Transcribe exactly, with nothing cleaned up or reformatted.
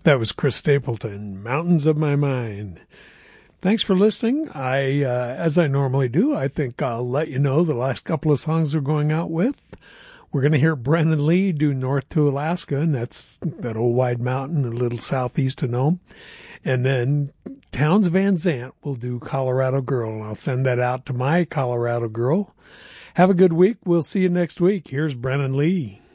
That was Chris Stapleton, Mountains of My Mind. Thanks for listening. I, uh, as I normally do, I think I'll let you know the last couple of songs we're going out with. We're going to hear Brennan Lee do North to Alaska, and that's that old wide mountain a little southeast of Nome. And then Towns Van Zandt will do Colorado Girl, and I'll send that out to my Colorado girl. Have a good week. We'll see you next week. Here's Brennan Lee.